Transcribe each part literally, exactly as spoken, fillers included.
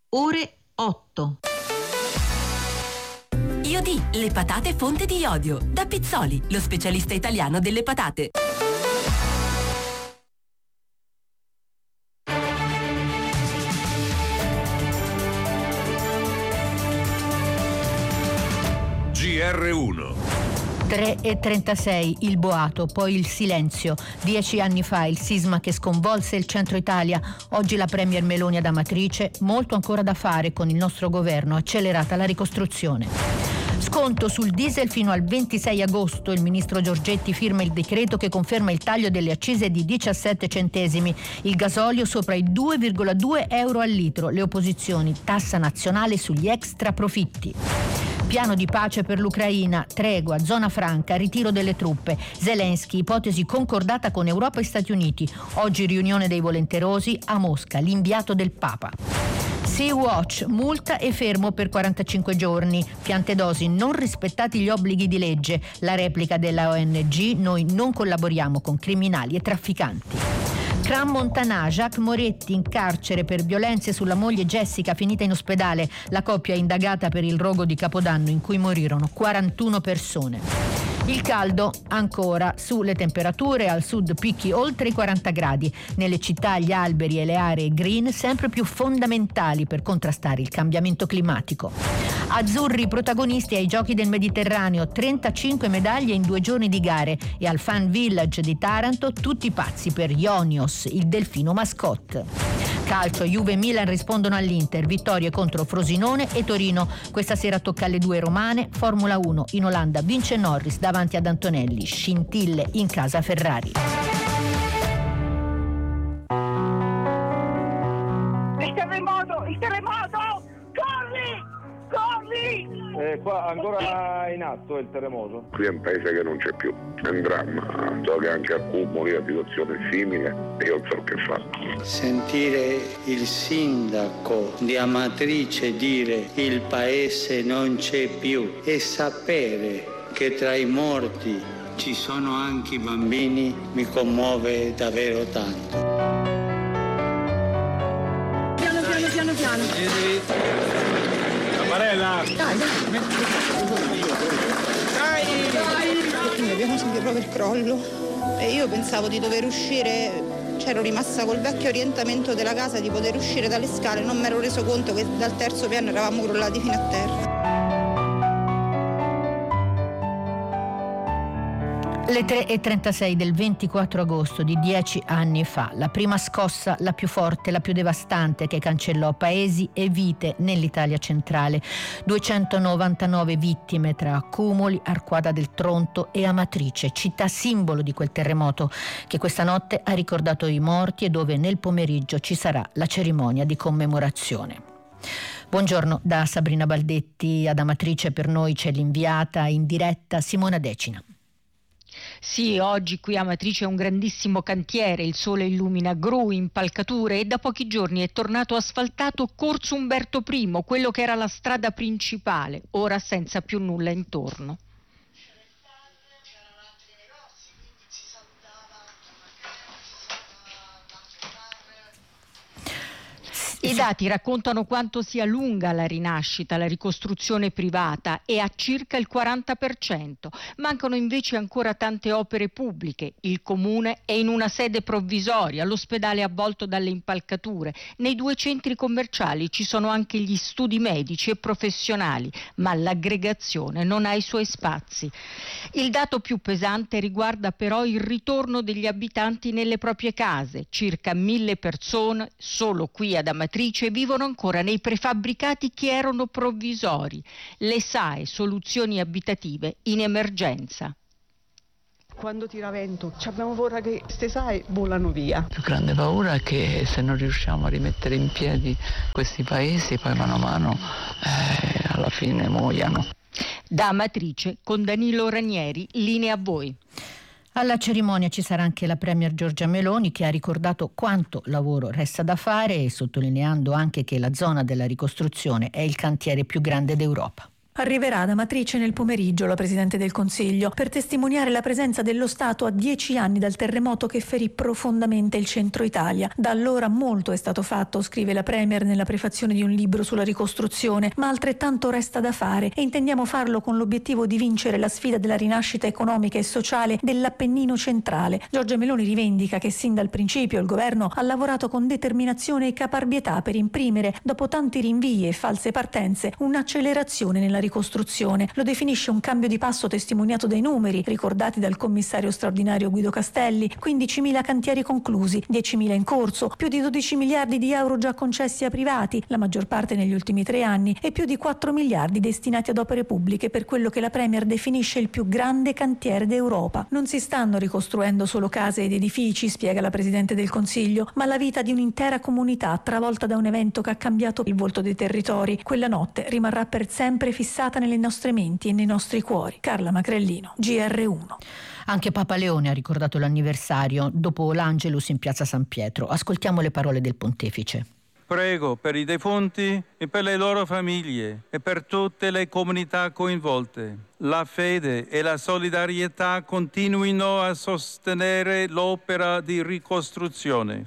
ore otto. Iodì, le patate fonte di iodio. Da Pizzoli, lo specialista italiano delle patate. G R uno. tre e trentasei, il boato, poi il silenzio. Dieci anni fa il sisma che sconvolse il centro Italia. Oggi la premier Meloni ad Amatrice, molto ancora da fare con il nostro governo, accelerata la ricostruzione. Sconto sul diesel fino al ventisei agosto. Il ministro Giorgetti firma il decreto che conferma il taglio delle accise di diciassette centesimi. Il gasolio sopra i due virgola due euro al litro. Le opposizioni, tassa nazionale sugli extra profitti. Piano di pace per l'Ucraina, tregua, zona franca, ritiro delle truppe. Zelensky, ipotesi concordata con Europa e Stati Uniti. Oggi riunione dei volenterosi a Mosca, l'inviato del Papa. Sea-Watch, multa e fermo per quarantacinque giorni. Piantedosi, non rispettati gli obblighi di legge. La replica della O N G, noi non collaboriamo con criminali e trafficanti. Cran Montanà, Jacques Moretti in carcere per violenze sulla moglie Jessica finita in ospedale. La coppia è indagata per il rogo di Capodanno in cui morirono quarantuno persone. Il caldo ancora, sulle temperature al sud picchi oltre i quaranta gradi. Nelle città gli alberi e le aree green sempre più fondamentali per contrastare il cambiamento climatico. Azzurri protagonisti ai Giochi del Mediterraneo, trentacinque medaglie in due giorni di gare, e al Fan Village di Taranto tutti pazzi per Ionios, il delfino mascotte. Calcio, Juve e Milan rispondono all'Inter, vittorie contro Frosinone e Torino. Questa sera tocca alle due romane. Formula uno, in Olanda vince Norris davanti ad Antonelli, scintille in casa Ferrari. Il terremoto, il terremoto! Corri! Corri! Eh, qua ancora in atto è il terremoto. Qui è un paese che non c'è più, è un dramma. So che anche a Cumoli la situazione è simile e io non so che fa. Sentire il sindaco di Amatrice dire il paese non c'è più e sapere che tra i morti ci sono anche i bambini mi commuove davvero tanto. Piano piano piano piano. Amarella! Dai, dai. Dai! Dai! Quindi abbiamo sentito proprio il crollo e io pensavo di dover uscire, c'ero rimasta col vecchio orientamento della casa di poter uscire dalle scale, non mi ero reso conto che dal terzo piano eravamo crollati fino a terra. Le tre e trentasei del ventiquattro agosto di dieci anni fa, la prima scossa, la più forte, la più devastante, che cancellò paesi e vite nell'Italia centrale. duecentonovantanove vittime tra Accumoli, Arquata del Tronto e Amatrice, città simbolo di quel terremoto che questa notte ha ricordato i morti e dove nel pomeriggio ci sarà la cerimonia di commemorazione. Buongiorno da Sabrina Baldetti. Ad Amatrice per noi c'è l'inviata in diretta Simona Decina. Sì, oggi qui a Amatrice è un grandissimo cantiere, il sole illumina gru, impalcature e da pochi giorni è tornato asfaltato Corso Umberto I, quello che era la strada principale, ora senza più nulla intorno. I dati raccontano quanto sia lunga la rinascita, la ricostruzione privata è a circa il quaranta per cento. Mancano invece ancora tante opere pubbliche. Il comune è in una sede provvisoria, l'ospedale è avvolto dalle impalcature. Nei due centri commerciali ci sono anche gli studi medici e professionali, ma l'aggregazione non ha i suoi spazi. Il dato più pesante riguarda però il ritorno degli abitanti nelle proprie case. Circa mille persone solo qui ad Amatrice vivono ancora nei prefabbricati che erano provvisori, le S A E, soluzioni abitative in emergenza. Quando tira vento abbiamo paura che queste S A E volano via. La più grande paura è che se non riusciamo a rimettere in piedi questi paesi, poi mano a mano eh, alla fine muoiano. Da Amatrice con Danilo Ranieri, linea a voi. Alla cerimonia ci sarà anche la premier Giorgia Meloni, che ha ricordato quanto lavoro resta da fare e sottolineando anche che la zona della ricostruzione è il cantiere più grande d'Europa. Arriverà ad Amatrice nel pomeriggio la Presidente del Consiglio per testimoniare la presenza dello Stato a dieci anni dal terremoto che ferì profondamente il centro Italia. Da allora molto è stato fatto, scrive la Premier nella prefazione di un libro sulla ricostruzione, ma altrettanto resta da fare e intendiamo farlo con l'obiettivo di vincere la sfida della rinascita economica e sociale dell'Appennino centrale. Giorgia Meloni rivendica che sin dal principio il governo ha lavorato con determinazione e caparbietà per imprimere, dopo tanti rinvii e false partenze, un'accelerazione nella ricostruzione. Lo definisce un cambio di passo testimoniato dai numeri ricordati dal commissario straordinario Guido Castelli: quindicimila cantieri conclusi, diecimila in corso, più di dodici miliardi di euro già concessi a privati, la maggior parte negli ultimi tre anni, e più di quattro miliardi destinati ad opere pubbliche per quello che la Premier definisce il più grande cantiere d'Europa. Non si stanno ricostruendo solo case ed edifici, spiega la Presidente del Consiglio, ma la vita di un'intera comunità travolta da un evento che ha cambiato il volto dei territori. Quella notte rimarrà per sempre fissata nelle nostre menti e nei nostri cuori. Carla Macrellino, G R uno. Anche Papa Leone ha ricordato l'anniversario dopo l'Angelus in piazza San Pietro. Ascoltiamo le parole del pontefice. Prego per i defunti e per le loro famiglie e per tutte le comunità coinvolte. La fede e la solidarietà continuino a sostenere l'opera di ricostruzione.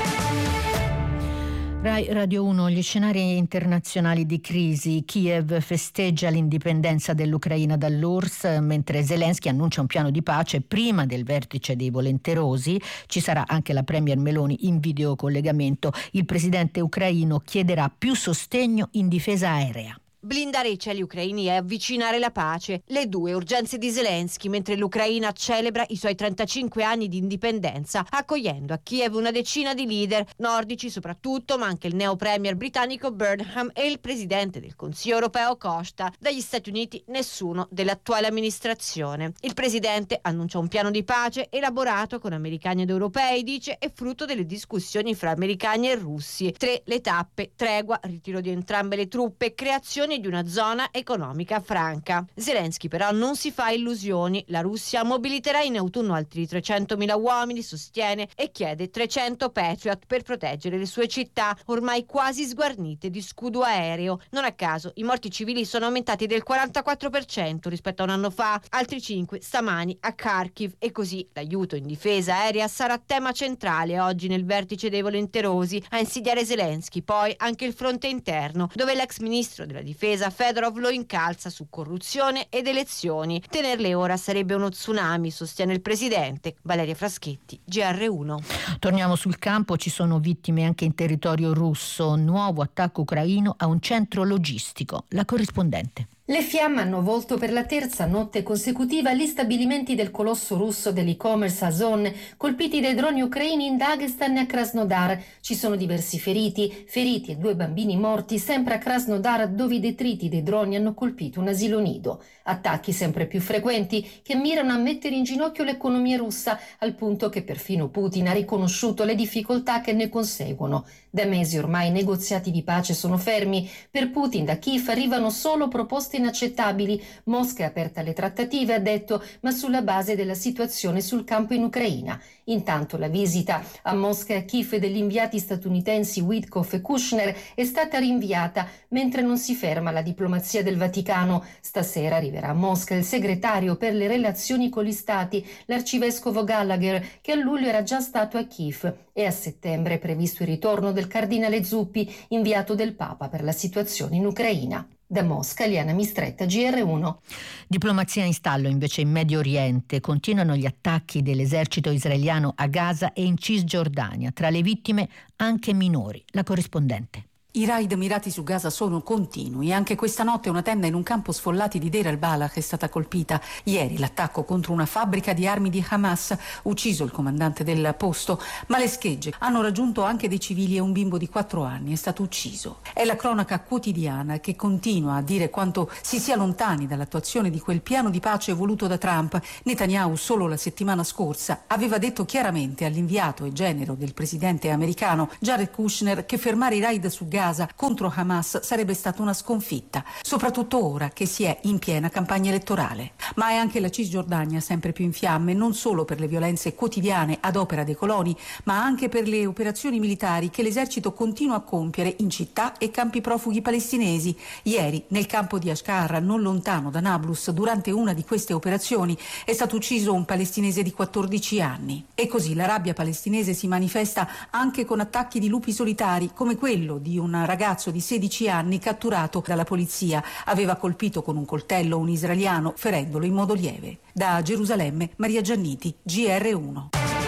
Rai Radio uno, gli scenari internazionali di crisi. Kiev festeggia l'indipendenza dell'Ucraina dall'U R S S, mentre Zelensky annuncia un piano di pace prima del vertice dei volenterosi. Ci sarà anche la Premier Meloni in videocollegamento. Il presidente ucraino chiederà più sostegno in difesa aerea. Blindare i cieli ucraini e avvicinare la pace, le due urgenze di Zelensky mentre l'Ucraina celebra i suoi trentacinque anni di indipendenza, accogliendo a Kiev una decina di leader nordici soprattutto, ma anche il neo premier britannico Burnham e il presidente del Consiglio europeo Costa. Dagli Stati Uniti nessuno dell'attuale amministrazione. Il presidente annuncia un piano di pace elaborato con americani ed europei, dice è frutto delle discussioni fra americani e russi. Tre le tappe: tregua, ritiro di entrambe le truppe, creazione di una zona economica franca. Zelensky però non si fa illusioni. La Russia mobiliterà in autunno altri trecentomila uomini, sostiene, e chiede trecento Patriot per proteggere le sue città ormai quasi sguarnite di scudo aereo. Non a caso i morti civili sono aumentati del quarantaquattro per cento rispetto a un anno fa, altri cinque stamani a Kharkiv, e così l'aiuto in difesa aerea sarà tema centrale oggi nel vertice dei volenterosi. A insidiare Zelensky poi anche il fronte interno, dove l'ex ministro della difesa Fedorov lo incalza su corruzione ed elezioni. Tenerle ora sarebbe uno tsunami, sostiene il presidente. Valeria Fraschetti, G R uno. Torniamo sul campo, ci sono vittime anche in territorio russo. Nuovo attacco ucraino a un centro logistico. La corrispondente. Le fiamme hanno avvolto per la terza notte consecutiva gli stabilimenti del colosso russo dell'e-commerce Ozon, colpiti dai droni ucraini in Dagestan e a Krasnodar. Ci sono diversi feriti, feriti e due bambini morti sempre a Krasnodar, dove i detriti dei droni hanno colpito un asilo nido. Attacchi sempre più frequenti che mirano a mettere in ginocchio l'economia russa, al punto che perfino Putin ha riconosciuto le difficoltà che ne conseguono. Da mesi ormai i negoziati di pace sono fermi. Per Putin da Kiev arrivano solo proposte inaccettabili. Mosca è aperta alle trattative, ha detto, ma sulla base della situazione sul campo in Ucraina. Intanto la visita a Mosca e a Kiev degli inviati statunitensi Witkoff e Kushner è stata rinviata, mentre non si ferma la diplomazia del Vaticano. Stasera arriverà a Mosca il segretario per le relazioni con gli stati, l'arcivescovo Gallagher, che a luglio era già stato a Kiev, e a settembre è previsto il ritorno del cardinale Zuppi, inviato del Papa per la situazione in Ucraina. Da Mosca, Liana Mistretta, G R uno. Diplomazia in stallo invece in Medio Oriente. Continuano gli attacchi dell'esercito israeliano a Gaza e in Cisgiordania. Tra le vittime anche minori. La corrispondente. I raid mirati su Gaza sono continui. Anche questa notte una tenda in un campo sfollati di Deir al-Balach è stata colpita. Ieri l'attacco contro una fabbrica di armi di Hamas, ucciso il comandante del posto, ma le schegge hanno raggiunto anche dei civili e un bimbo di quattro anni è stato ucciso. È la cronaca quotidiana che continua a dire quanto si sia lontani dall'attuazione di quel piano di pace voluto da Trump. Netanyahu solo la settimana scorsa aveva detto chiaramente all'inviato e genero del presidente americano Jared Kushner che fermare i raid su Gaza Gaza contro Hamas sarebbe stata una sconfitta, soprattutto ora che si è in piena campagna elettorale. Ma è anche la Cisgiordania sempre più in fiamme, non solo per le violenze quotidiane ad opera dei coloni, ma anche per le operazioni militari che l'esercito continua a compiere in città e campi profughi palestinesi. Ieri, nel campo di Ashkar, non lontano da Nablus, durante una di queste operazioni è stato ucciso un palestinese di quattordici anni. E così la rabbia palestinese si manifesta anche con attacchi di lupi solitari, come quello di un ragazzo di sedici anni catturato dalla polizia. Aveva colpito con un coltello un israeliano, ferendolo in modo lieve. Da Gerusalemme, Maria Gianniti, G R uno.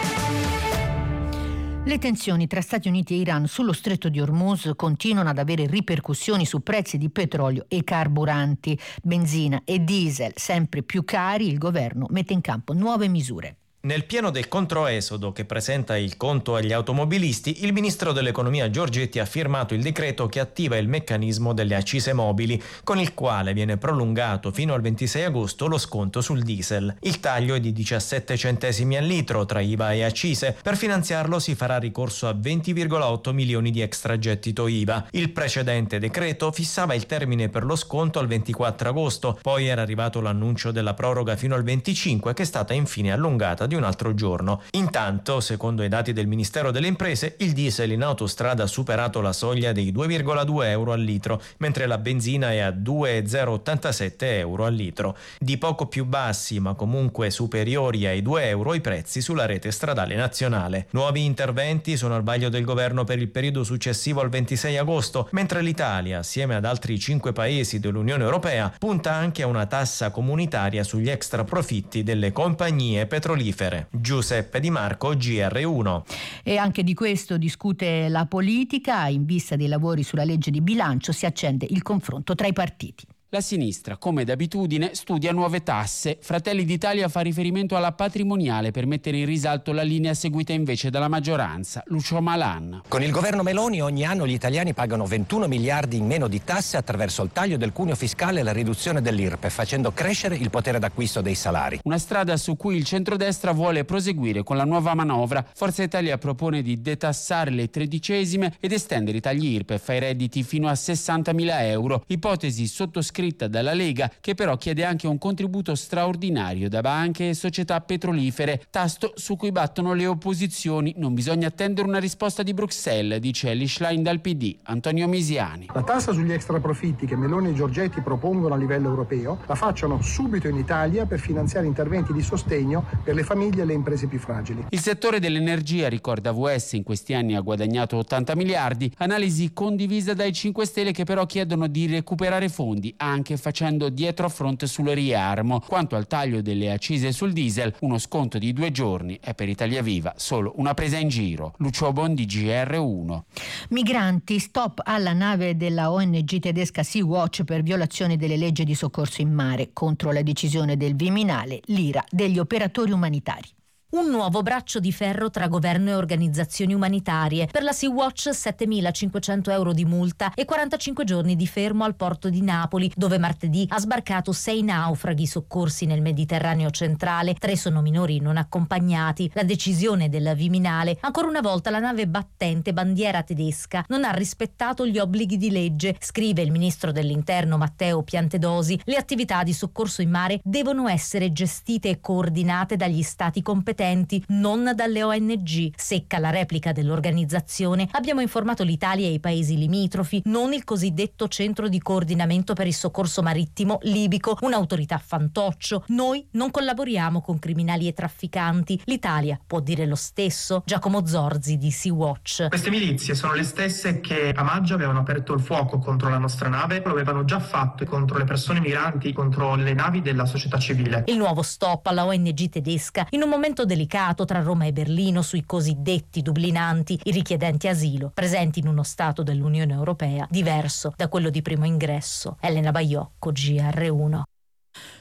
Le tensioni tra Stati Uniti e Iran sullo stretto di Hormuz continuano ad avere ripercussioni su prezzi di petrolio e carburanti. Benzina e diesel sempre più cari, il governo mette in campo nuove misure. Nel pieno del controesodo che presenta il conto agli automobilisti, il ministro dell'economia Giorgetti ha firmato il decreto che attiva il meccanismo delle accise mobili, con il quale viene prolungato fino al ventisei agosto lo sconto sul diesel. Il taglio è di diciassette centesimi al litro tra I V A e accise. Per finanziarlo si farà ricorso a venti virgola otto milioni di extragettito I V A. Il precedente decreto fissava il termine per lo sconto al ventiquattro agosto, poi era arrivato l'annuncio della proroga fino al venticinque, che è stata infine allungata di un altro giorno. Intanto, secondo i dati del Ministero delle Imprese, il diesel in autostrada ha superato la soglia dei due virgola due euro al litro, mentre la benzina è a due virgola zero ottantasette euro al litro. Di poco più bassi, ma comunque superiori ai due euro, i prezzi sulla rete stradale nazionale. Nuovi interventi sono al vaglio del governo per il periodo successivo al ventisei agosto, mentre l'Italia, assieme ad altri cinque paesi dell'Unione Europea, punta anche a una tassa comunitaria sugli extra profitti delle compagnie petrolifere. Giuseppe Di Marco, G R uno. E anche di questo discute la politica. In vista dei lavori sulla legge di bilancio si accende il confronto tra i partiti. La sinistra, come d'abitudine, studia nuove tasse. Fratelli d'Italia fa riferimento alla patrimoniale per mettere in risalto la linea seguita invece dalla maggioranza. Lucio Malan. Con il governo Meloni ogni anno gli italiani pagano ventuno miliardi in meno di tasse attraverso il taglio del cuneo fiscale e la riduzione dell'I R P E F, facendo crescere il potere d'acquisto dei salari. Una strada su cui il centrodestra vuole proseguire con la nuova manovra. Forza Italia propone di detassare le tredicesime ed estendere i tagli I R P E F ai redditi fino a sessantamila euro. Ipotesi sottoscritta dalla Lega, che però chiede anche un contributo straordinario da banche e società petrolifere, tasto su cui battono le opposizioni. Non bisogna attendere una risposta di Bruxelles, dice Elly Schlein dal P D. Antonio Misiani. La tassa sugli extraprofitti che Meloni e Giorgetti propongono a livello europeo la facciano subito in Italia per finanziare interventi di sostegno per le famiglie e le imprese più fragili. Il settore dell'energia, ricorda V S, in questi anni ha guadagnato ottanta miliardi, analisi condivisa dai cinque Stelle, che però chiedono di recuperare fondi anche facendo dietro a fronte sul riarmo. Quanto al taglio delle accise sul diesel, uno sconto di due giorni è per Italia Viva solo una presa in giro. Lucio Bondi, G R uno. Migranti, stop alla nave della O N G tedesca Sea-Watch per violazione delle leggi di soccorso in mare. Contro la decisione del Viminale, l'ira degli operatori umanitari. Un nuovo braccio di ferro tra governo e organizzazioni umanitarie. Per la Sea-Watch settemilacinquecento euro di multa e quarantacinque giorni di fermo al porto di Napoli, dove martedì ha sbarcato sei naufraghi soccorsi nel Mediterraneo centrale. Tre sono minori non accompagnati. La decisione del Viminale: ancora una volta la nave battente bandiera tedesca non ha rispettato gli obblighi di legge, scrive il ministro dell'Interno Matteo Piantedosi. Le attività di soccorso in mare devono essere gestite e coordinate dagli stati competenti, non dalle O N G. Secca la replica dell'organizzazione: abbiamo informato l'Italia e i paesi limitrofi, non il cosiddetto centro di coordinamento per il soccorso marittimo libico, un'autorità fantoccio. Noi non collaboriamo con criminali e trafficanti. L'Italia può dire lo stesso. Giacomo Zorzi di Sea-Watch. Queste milizie sono le stesse che a maggio avevano aperto il fuoco contro la nostra nave, lo avevano già fatto contro le persone migranti, contro le navi della società civile. Il nuovo stop alla O N G tedesca in un momento delicato tra Roma e Berlino sui cosiddetti dublinanti, i richiedenti asilo presenti in uno stato dell'Unione Europea diverso da quello di primo ingresso. Elena Baiocco, G R uno.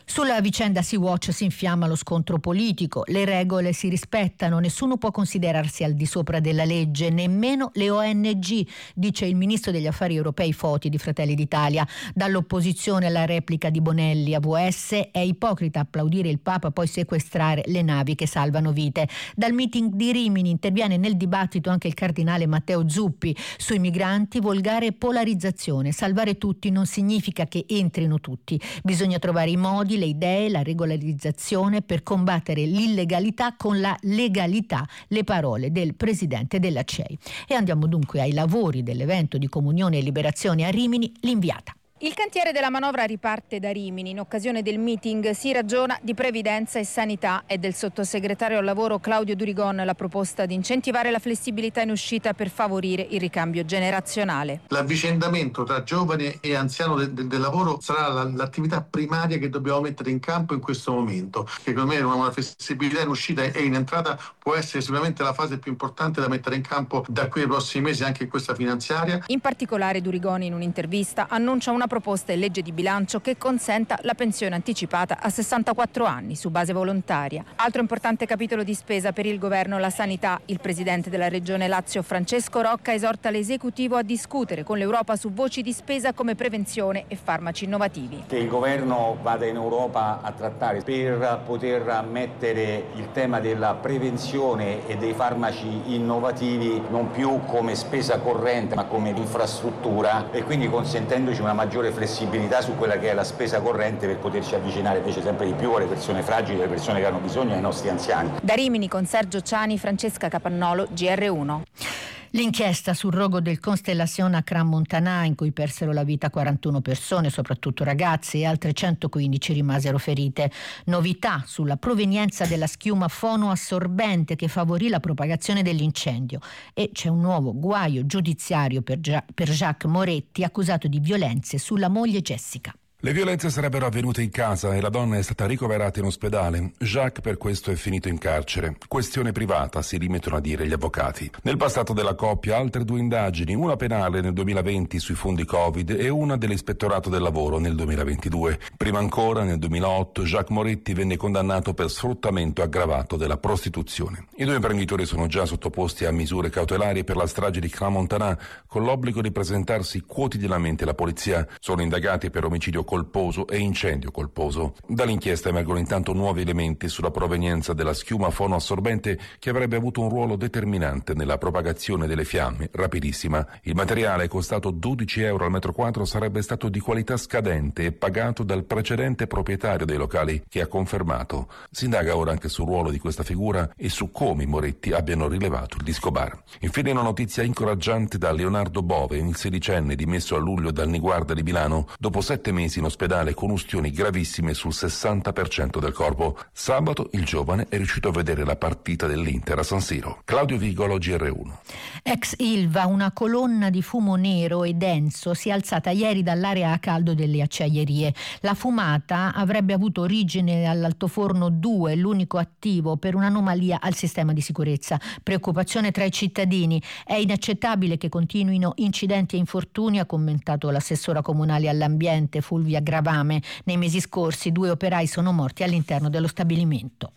Sulla vicenda Sea-Watch si infiamma lo scontro politico, le regole si rispettano, nessuno può considerarsi al di sopra della legge, nemmeno le O N G, dice il ministro degli affari europei Foti di Fratelli d'Italia. Dall'opposizione alla replica di Bonelli a V S è ipocrita applaudire il Papa poi sequestrare le navi che salvano vite. Dal meeting di Rimini interviene nel dibattito anche il cardinale Matteo Zuppi. Sui migranti volgare polarizzazione, salvare tutti non significa che entrino tutti, bisogna trovare i modi, le idee, la regolarizzazione per combattere l'illegalità con la legalità, le parole del presidente della C E I. E andiamo dunque ai lavori dell'evento di Comunione e Liberazione a Rimini, l'inviata. Il cantiere della manovra riparte da Rimini. In occasione del meeting si ragiona di previdenza e sanità. È del sottosegretario al lavoro Claudio Durigon la proposta di incentivare la flessibilità in uscita per favorire il ricambio generazionale. L'avvicendamento tra giovane e anziano del, del, del lavoro sarà la, l'attività primaria che dobbiamo mettere in campo in questo momento. Secondo me una flessibilità in uscita e in entrata può essere sicuramente la fase più importante da mettere in campo da qui ai prossimi mesi, anche in questa finanziaria. In particolare Durigon in un'intervista annuncia una proposta in legge di bilancio che consenta la pensione anticipata a sessantaquattro anni su base volontaria. Altro importante capitolo di spesa per il governo, la sanità. Il presidente della regione Lazio Francesco Rocca esorta l'esecutivo a discutere con l'Europa su voci di spesa come prevenzione e farmaci innovativi. Che il governo vada in Europa a trattare per poter mettere il tema della prevenzione e dei farmaci innovativi non più come spesa corrente ma come infrastruttura, e quindi consentendoci una maggiore flessibilità su quella che è la spesa corrente per poterci avvicinare invece sempre di più alle persone fragili, alle persone che hanno bisogno, ai nostri anziani. Da Rimini con Sergio Ciani, Francesca Capannolo, G R uno. L'inchiesta sul rogo del Constellation a Crans-Montana, in cui persero la vita quarantuno persone, soprattutto ragazzi, e altre centoquindici rimasero ferite. Novità sulla provenienza della schiuma fonoassorbente che favorì la propagazione dell'incendio. E c'è un nuovo guaio giudiziario per, Gia- per Jacques Moretti, accusato di violenze sulla moglie Jessica. Le violenze sarebbero avvenute in casa e la donna è stata ricoverata in ospedale. Jacques per questo è finito in carcere. Questione privata, si rimettono a dire gli avvocati. Nel passato della coppia altre due indagini, una penale nel duemilaventi sui fondi Covid e una dell'Ispettorato del Lavoro nel duemilaventidue. Prima ancora, nel duemilaotto, Jacques Moretti venne condannato per sfruttamento aggravato della prostituzione. I due imprenditori sono già sottoposti a misure cautelari per la strage di Crans-Montana, con l'obbligo di presentarsi quotidianamente alla polizia. Sono indagati per omicidio colposo e incendio colposo. Dall'inchiesta emergono intanto nuovi elementi sulla provenienza della schiuma fonoassorbente che avrebbe avuto un ruolo determinante nella propagazione delle fiamme rapidissima. Il materiale, costato dodici euro al metro quadro, sarebbe stato di qualità scadente e pagato dal precedente proprietario dei locali, che ha confermato. Si indaga ora anche sul ruolo di questa figura e su come i Moretti abbiano rilevato il disco bar. Infine una notizia incoraggiante da Leonardo Bove, un sedicenne dimesso a luglio dal Niguarda di Milano dopo sette mesi in ospedale con ustioni gravissime sul sessanta per cento del corpo. Sabato il giovane è riuscito a vedere la partita dell'Inter a San Siro. Claudio Vigolo, G R uno. Ex Ilva, una colonna di fumo nero e denso si è alzata ieri dall'area a caldo delle acciaierie. La fumata avrebbe avuto origine all'altoforno due, l'unico attivo, per un'anomalia al sistema di sicurezza. Preoccupazione tra i cittadini. È inaccettabile che continuino incidenti e infortuni, ha commentato l'assessora comunale all'ambiente Fulvia Gravame. Nei mesi scorsi due operai sono morti all'interno dello stabilimento.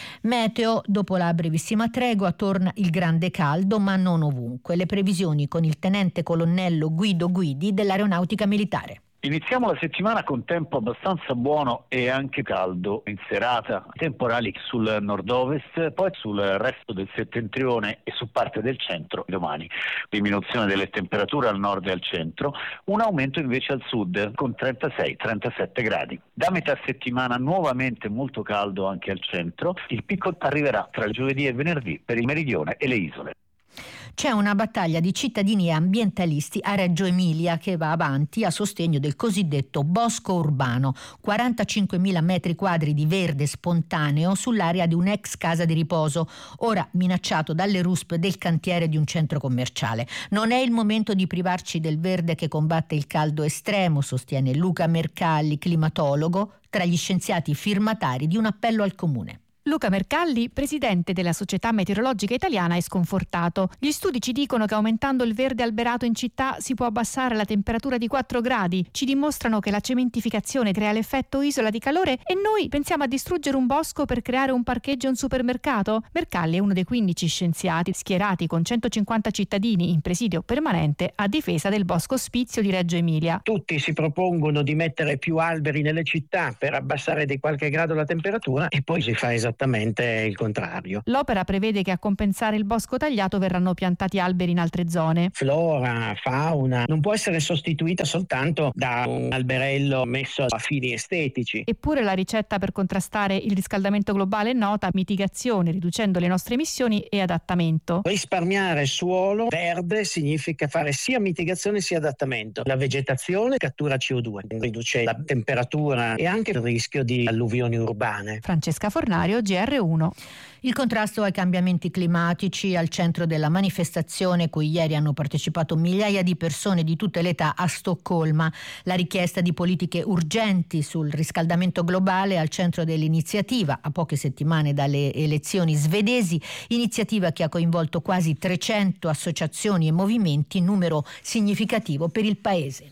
Meteo, dopo la brevissima tregua torna il grande caldo, ma non ovunque. Le previsioni con il tenente colonnello Guido Guidi dell'Aeronautica Militare. Iniziamo la settimana con tempo abbastanza buono e anche caldo in serata, temporali sul nord-ovest, poi sul resto del settentrione e su parte del centro domani. Diminuzione delle temperature al nord e al centro, un aumento invece al sud con trentasei trentasette gradi. Da metà settimana nuovamente molto caldo anche al centro, il picco arriverà tra giovedì e venerdì per il meridione e le isole. C'è una battaglia di cittadini e ambientalisti a Reggio Emilia che va avanti a sostegno del cosiddetto bosco urbano, quarantacinquemila metri quadri di verde spontaneo sull'area di un'ex casa di riposo, ora minacciato dalle ruspe del cantiere di un centro commerciale. Non è il momento di privarci del verde che combatte il caldo estremo, sostiene Luca Mercalli, climatologo, tra gli scienziati firmatari di un appello al comune. Luca Mercalli, presidente della Società Meteorologica Italiana, è sconfortato. Gli studi ci dicono che aumentando il verde alberato in città si può abbassare la temperatura di quattro gradi. Ci dimostrano che la cementificazione crea l'effetto isola di calore e noi pensiamo a distruggere un bosco per creare un parcheggio e un supermercato? Mercalli è uno dei quindici scienziati schierati con centocinquanta cittadini in presidio permanente a difesa del Bosco Ospizio di Reggio Emilia. Tutti si propongono di mettere più alberi nelle città per abbassare di qualche grado la temperatura e poi si fa esattamente il contrario. L'opera prevede che a compensare il bosco tagliato verranno piantati alberi in altre zone. Flora, fauna non può essere sostituita soltanto da un alberello messo a fini estetici. Eppure la ricetta per contrastare il riscaldamento globale è nota: mitigazione, riducendo le nostre emissioni, e adattamento. Risparmiare suolo verde significa fare sia mitigazione sia adattamento. La vegetazione cattura C O due, riduce la temperatura e anche il rischio di alluvioni urbane. Francesca Fornario, G R uno. Il contrasto ai cambiamenti climatici al centro della manifestazione cui ieri hanno partecipato migliaia di persone di tutte le età a Stoccolma. La richiesta di politiche urgenti sul riscaldamento globale al centro dell'iniziativa, a poche settimane dalle elezioni svedesi, iniziativa che ha coinvolto quasi trecento associazioni e movimenti, numero significativo per il paese.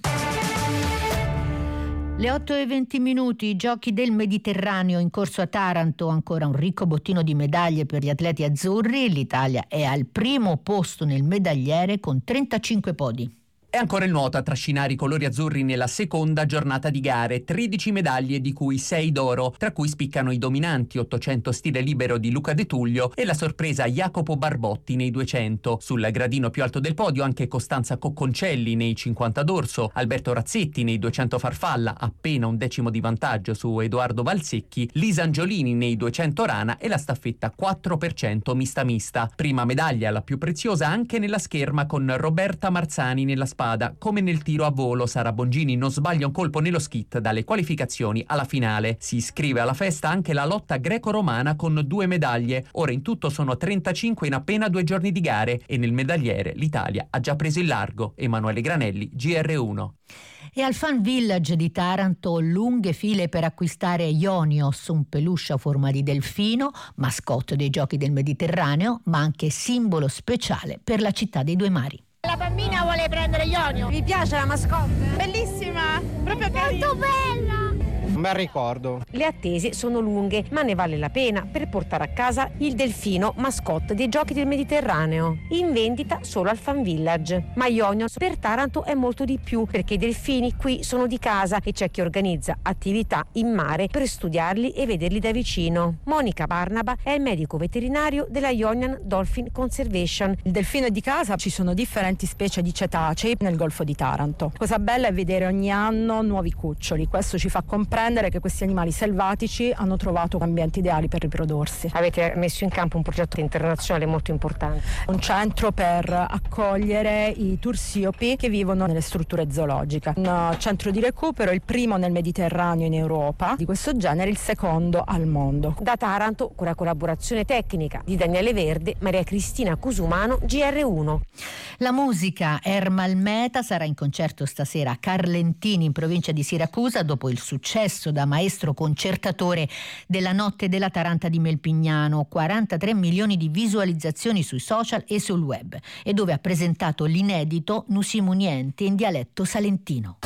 Le otto e venti minuti, i Giochi del Mediterraneo in corso a Taranto, ancora un ricco bottino di medaglie per gli atleti azzurri. L'Italia è al primo posto nel medagliere con trentacinque podi. È ancora il nuoto a trascinare i colori azzurri nella seconda giornata di gare, tredici medaglie di cui sei d'oro, tra cui spiccano i dominanti ottocento stile libero di Luca De Tullio e la sorpresa Jacopo Barbotti nei duecento. Sul gradino più alto del podio anche Costanza Cocconcelli nei cinquanta d'orso, Alberto Razzetti nei duecento farfalla, appena un decimo di vantaggio su Edoardo Valsecchi, Lisa Angiolini nei duecento rana e la staffetta quattro per cento mista mista. Prima medaglia, la più preziosa, anche nella scherma con Roberta Marzani nella spada. Come nel tiro a volo, Sara Bongini non sbaglia un colpo nello skit dalle qualificazioni alla finale. Si iscrive alla festa anche la lotta greco-romana con due medaglie. Ora in tutto sono trentacinque in appena due giorni di gare e nel medagliere l'Italia ha già preso il largo. Emanuele Granelli, G R uno. E al Fan Village di Taranto lunghe file per acquistare Ionios, un peluche a forma di delfino, mascotte dei Giochi del Mediterraneo, ma anche simbolo speciale per la città dei due mari. La bambina vuole prendere Ionio. Vi piace la mascotte? Bellissima, proprio carina. Molto bella. Un bel ricordo. Le attese sono lunghe, ma ne vale la pena per portare a casa il delfino mascotte dei Giochi del Mediterraneo, in vendita solo al Fan Village. Ma Ionios per Taranto è molto di più, perché i delfini qui sono di casa e c'è chi organizza attività in mare per studiarli e vederli da vicino. Monica Barnaba è il medico veterinario della Ionian Dolphin Conservation. Il delfino è di casa, ci sono differenti specie di cetacei nel Golfo di Taranto. Cosa bella è vedere ogni anno nuovi cuccioli, questo ci fa comprendere che questi animali selvatici hanno trovato ambienti ideali per riprodursi. Avete messo in campo un progetto internazionale molto importante. Un centro per accogliere i tursiopi che vivono nelle strutture zoologiche. Un centro di recupero, il primo nel Mediterraneo in Europa di questo genere, il secondo al mondo. Da Taranto, con la collaborazione tecnica di Daniele Verde, Maria Cristina Cusumano, G R uno. La musica, Ermal Meta sarà in concerto stasera a Carlentini in provincia di Siracusa dopo il successo da maestro concertatore della Notte della Taranta di Melpignano, quarantatré milioni di visualizzazioni sui social e sul web, e dove ha presentato l'inedito Nusimu Niente in dialetto salentino.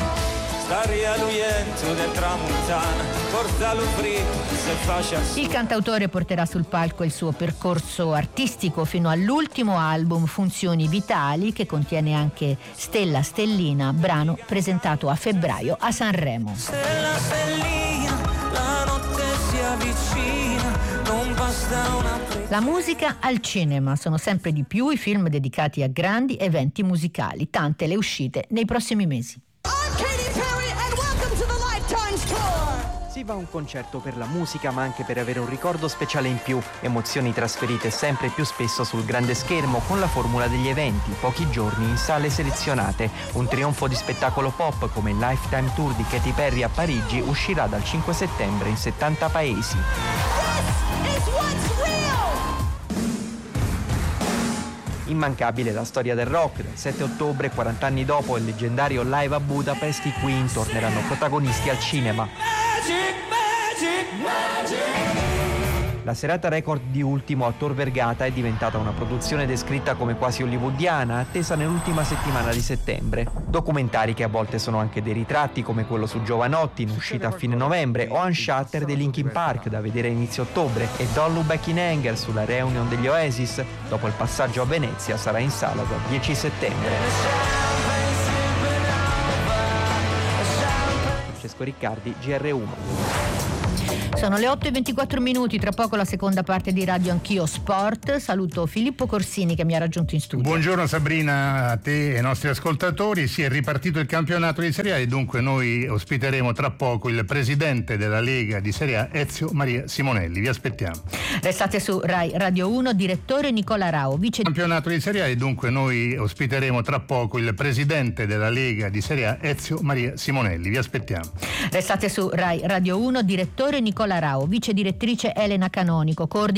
Il cantautore porterà sul palco il suo percorso artistico fino all'ultimo album Funzioni Vitali, che contiene anche Stella Stellina, brano presentato a febbraio a Sanremo. Stella Stellina, la notte si avvicina, non basta una pre- La musica al cinema, sono sempre di più i film dedicati a grandi eventi musicali, tante le uscite nei prossimi mesi. Si va a un concerto per la musica, ma anche per avere un ricordo speciale in più, emozioni trasferite sempre più spesso sul grande schermo con la formula degli eventi, pochi giorni in sale selezionate. Un trionfo di spettacolo pop come il Lifetime Tour di Katy Perry a Parigi uscirà dal cinque settembre in settanta paesi. Immancabile la storia del rock. Dal sette ottobre, quaranta anni dopo il leggendario Live a Budapest, i Queen torneranno protagonisti al cinema. La La serata record di Ultimo a Tor Vergata è diventata una produzione descritta come quasi hollywoodiana, attesa nell'ultima settimana di settembre. Documentari che a volte sono anche dei ritratti, come quello su Giovanotti, in uscita a fine novembre, o Unshatter dei Linkin Park, da vedere a inizio ottobre, e Don't Look Back in Anger sulla reunion degli Oasis. Dopo il passaggio a Venezia sarà in sala dal dieci settembre. Francesco Riccardi, G R uno. Sono le otto e ventiquattro minuti, tra poco la seconda parte di Radio Anch'io Sport. Saluto Filippo Corsini che mi ha raggiunto in studio. Buongiorno Sabrina, a te e ai nostri ascoltatori. Si è ripartito il campionato di Serie A e dunque noi ospiteremo tra poco il presidente della Lega di Serie A, Ezio Maria Simonelli. Vi aspettiamo. Restate su Rai Radio uno, direttore Nicola Rao, vice campionato di Serie A e dunque noi ospiteremo tra poco il presidente della Lega di Serie A, Ezio Maria Simonelli. Vi aspettiamo. Restate su Rai Radio uno, direttore Nicola Rao, vice direttrice Elena Canonico, coordinatore